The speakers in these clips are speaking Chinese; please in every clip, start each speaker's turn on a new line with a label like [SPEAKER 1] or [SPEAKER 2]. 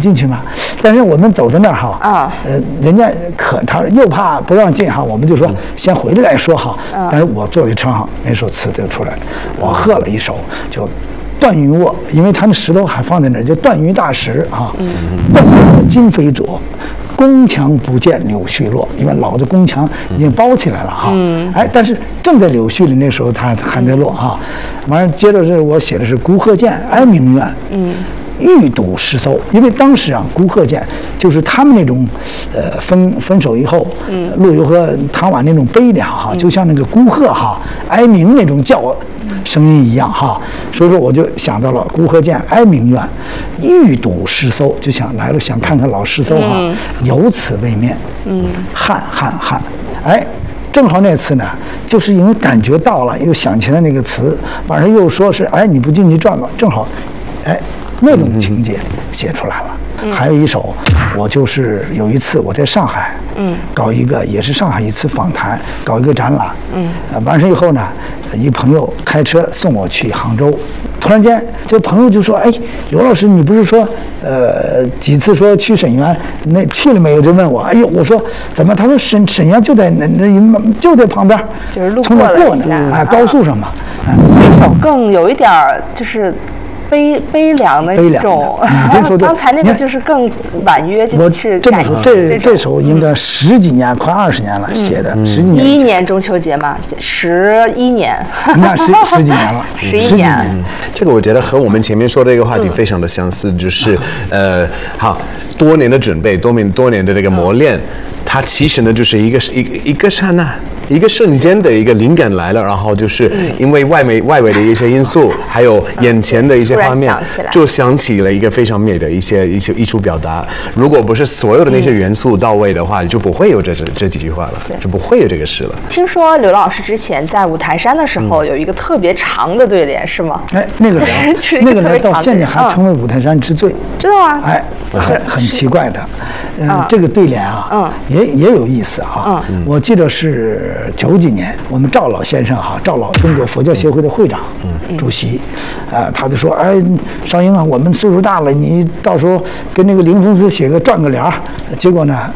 [SPEAKER 1] 进去吗？但是我们走到那儿哈，人家他又怕不让进哈，我们就说先回来再说哈。但是我坐在车上，那首词就出来了，我喝了一首就。断云卧，因为他那石头还放在那儿，就断云大石啊。断云今非昨，宫墙不见柳絮落。因为老的宫墙已经包起来了哈。但是正在柳絮里那时候，它还在落哈。完了，接着是我写的是孤鹤见，哀鸣怨。欲赌诗搜，因为当时啊，孤鹤见就是他们那种，分手以后，陆游和唐婉那种悲凉哈，就像那个孤鹤哈哀鸣那种叫声音一样哈，所以说我就想到了孤鹤见，哀鸣怨，欲赌诗搜，就想来了想看看老诗搜哈，有此未面，汉，正好那次呢，就是因为感觉到了，又想起来那个词，晚上又说是你不进去转吧，正好，那种情节写出来了。还有一首，我就是有一次我在上海，搞一个也是上海一次访谈，搞一个展览，完事以后呢，一朋友开车送我去杭州，突然间这朋友就说：“刘老师，你不是说几次说去沈园，那去了没有？”就问我，我说怎么？他说沈园就在就在旁边，
[SPEAKER 2] 就是路
[SPEAKER 1] 过
[SPEAKER 2] 了一下，
[SPEAKER 1] 高速上嘛。
[SPEAKER 2] 这首更有一点就是。悲凉的一种，刚才那个就是更婉约，就是
[SPEAKER 1] 这首应该10几年，快20年了写的，10几年。
[SPEAKER 2] 11年中秋节嘛，11年，
[SPEAKER 1] 你看十几年了
[SPEAKER 2] ，11年。
[SPEAKER 3] 这个我觉得和我们前面说的一个话题非常的相似，就是好多年的准备，多年的这个磨练，它其实呢就是一个刹那。一个瞬间的一个灵感来了，然后就是因为外围的一些因素，还有眼前的一些画面，就想起了一个非常美的一些艺术表达。如果不是所有的那些元素到位的话，就不会有这几句话了，就不会有这个诗了。
[SPEAKER 2] 听说刘老师之前在五台山的时候有一个特别长的对联，是吗？
[SPEAKER 1] 那个人到现在还成为五台山之最，
[SPEAKER 2] 知道吗？
[SPEAKER 1] 很奇怪的。这个对联啊，也有意思啊。我记得是90几年，我们赵老先生哈，赵老中国佛教协会的会长、主席，他就说：“少英啊，我们岁数大了，你到时候跟那个灵峰寺写个转个联儿。”结果呢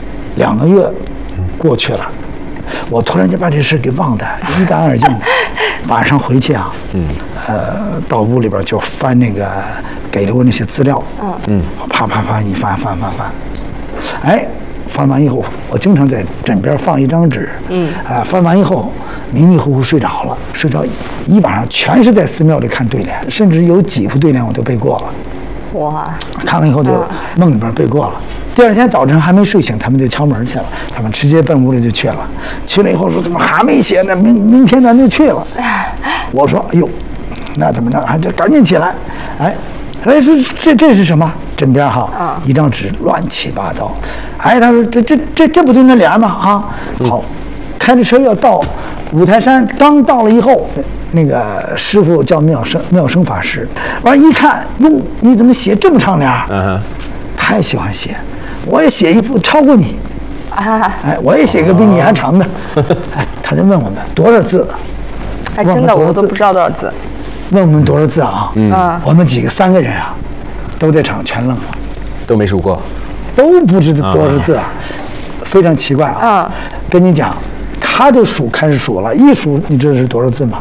[SPEAKER 1] ，2个月过去了，我突然就把这事给忘得一干二净的。晚上回去啊，到屋里边就翻那个给了我那些资料，啪一翻。翻完以后，我经常在枕边放一张纸，翻完以后迷迷糊糊睡着了，睡着一晚上全是在寺庙里看对联，甚至有几副对联我都背过了。
[SPEAKER 2] 哇！
[SPEAKER 1] 看完以后就梦里边背过了。第二天早晨还没睡醒，他们就敲门去了，他们直接奔屋里就去了。去了以后说怎么还没写呢？明天咱就去了。我说哎呦，那怎么着？还这赶紧起来，说这是什么？枕边哈，一张纸乱七八糟。他说这不就那联吗？好，开着车要到五台山，刚到了以后，那个师傅叫妙生法师，完一看，哟，你怎么写这么长联？太喜欢写，我也写一副超过你。我也写个比你还长的。他就问我们多少字？
[SPEAKER 2] 真的我都不知道多少字。
[SPEAKER 1] 问我们多少字啊？我们3个人啊，都在场全愣了，
[SPEAKER 3] 都没数过，
[SPEAKER 1] 都不知道多少字啊，非常奇怪啊。跟你讲，他就开始数了，一数你知道是多少字吗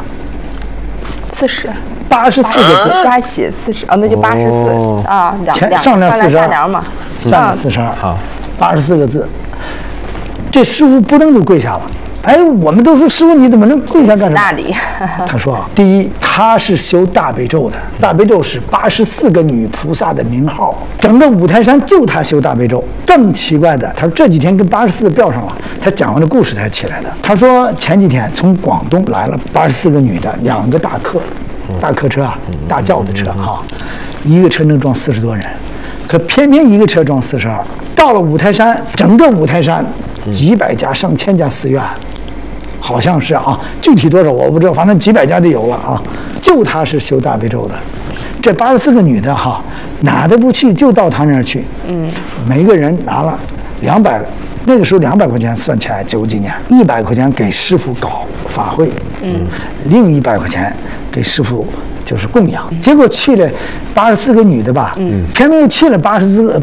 [SPEAKER 2] ？40，84
[SPEAKER 1] 个字。
[SPEAKER 2] 他写40，那就84啊，
[SPEAKER 1] 上联
[SPEAKER 2] 42嘛，
[SPEAKER 1] 下联42，好，84个字。这师傅不登就跪下了。我们都说师傅你怎么能跪下干什么？他说第一，他是修大悲咒的，大悲咒是84个女菩萨的名号，整个五台山就他修大悲咒。更奇怪的，他说这几天跟84标上了，他讲完这故事才起来的。他说前几天从广东来了84个女的，2个大客车啊，大轿子车一个车能装40多人，可偏偏一个车装42。到了五台山，整个五台山几百家上千家寺院，好像是具体多少我不知道，反正几百家就有了就他是修大悲咒的。这84个女的哪都不去，就到他那儿去。每个人拿了200，那个时候200块钱算起来90几年，100块钱给师傅搞法会，另100块钱给师傅就是供养。结果去了84个女的吧，偏偏又去了84